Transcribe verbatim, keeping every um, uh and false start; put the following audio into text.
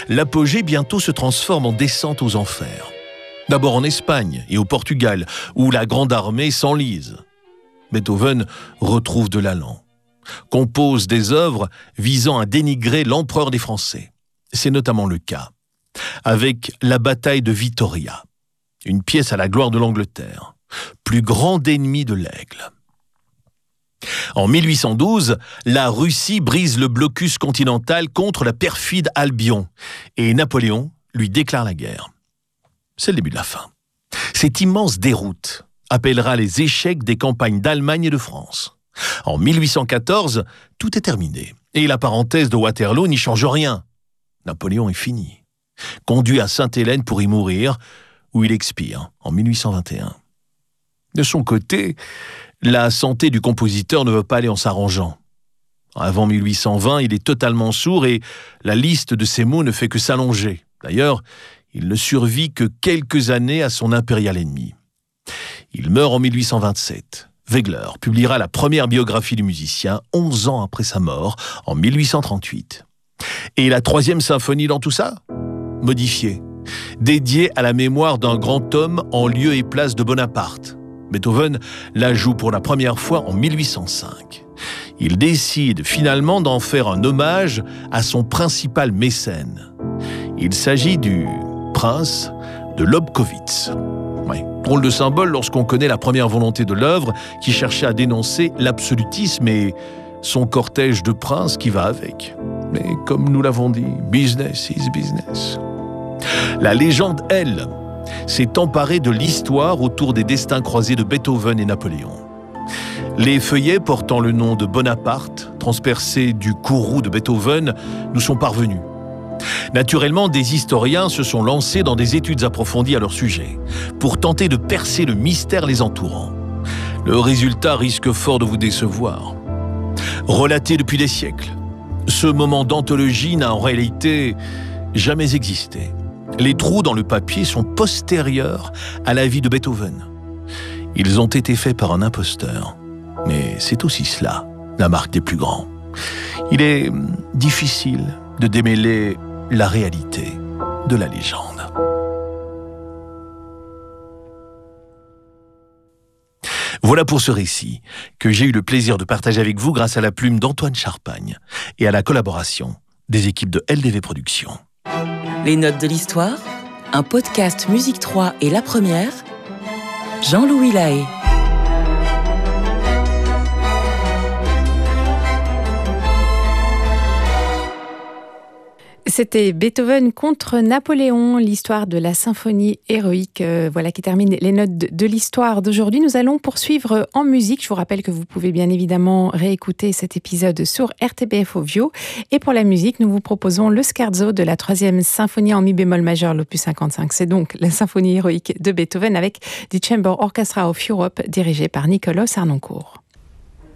l'apogée bientôt se transforme en descente aux enfers. D'abord en Espagne et au Portugal, où la Grande Armée s'enlise. Beethoven retrouve de l'allant, compose des œuvres visant à dénigrer l'empereur des Français. C'est notamment le cas avec la bataille de Vittoria, une pièce à la gloire de l'Angleterre, plus grand ennemi de l'aigle. En mille huit cent douze, la Russie brise le blocus continental contre la perfide Albion et Napoléon lui déclare la guerre. C'est le début de la fin. Cette immense déroute appellera les échecs des campagnes d'Allemagne et de France. En mille huit cent quatorze, tout est terminé et la parenthèse de Waterloo n'y change rien. Napoléon est fini. Conduit à Sainte-Hélène pour y mourir, où il expire en mille huit cent vingt et un. De son côté, la santé du compositeur ne veut pas aller en s'arrangeant. Avant mille huit cent vingt, il est totalement sourd et la liste de ses maux ne fait que s'allonger. D'ailleurs, il ne survit que quelques années à son impérial ennemi. Il meurt en mille huit cent vingt-sept. Wegler publiera la première biographie du musicien onze ans après sa mort, en mille huit cent trente-huit. Et la troisième symphonie dans tout ça ? Modifiée, dédiée à la mémoire d'un grand homme en lieu et place de Bonaparte. Beethoven la joue pour la première fois en mille huit cent cinq. Il décide finalement d'en faire un hommage à son principal mécène. Il s'agit du prince de Lobkowitz. Ouais, drôle de symbole lorsqu'on connaît la première volonté de l'œuvre qui cherchait à dénoncer l'absolutisme et son cortège de princes qui va avec. Mais comme nous l'avons dit, business is business. La légende, elle, s'est emparée de l'histoire autour des destins croisés de Beethoven et Napoléon. Les feuillets portant le nom de Bonaparte, transpercés du courroux de Beethoven, nous sont parvenus. Naturellement, des historiens se sont lancés dans des études approfondies à leur sujet, pour tenter de percer le mystère les entourant. Le résultat risque fort de vous décevoir. Relaté depuis des siècles, ce moment d'anthologie n'a en réalité jamais existé. Les trous dans le papier sont postérieurs à la vie de Beethoven. Ils ont été faits par un imposteur. Mais c'est aussi cela, la marque des plus grands. Il est difficile de démêler la réalité de la légende. Voilà pour ce récit que j'ai eu le plaisir de partager avec vous grâce à la plume d'Antoine Charpagne et à la collaboration des équipes de L D V Productions. Les notes de l'histoire, un podcast Musique trois et La Première, Jean-Louis Lahaye. C'était Beethoven contre Napoléon, l'histoire de la symphonie héroïque. Euh, voilà qui termine les notes de, de l'histoire d'aujourd'hui. Nous allons poursuivre en musique. Je vous rappelle que vous pouvez bien évidemment réécouter cet épisode sur R T B F Audio. Et pour la musique, nous vous proposons le scherzo de la troisième symphonie en mi bémol majeur, l'opus cinquante-cinq. C'est donc la symphonie héroïque de Beethoven avec The Chamber Orchestra of Europe, dirigée par Nicolas Harnoncourt.